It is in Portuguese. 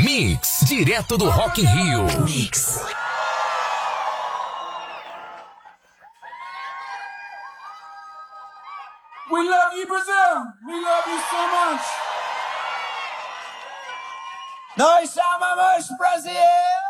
Mix, direto do Rock in Rio. Mix. We love you, Brazil. We love you so much. Nós amamos Brasil.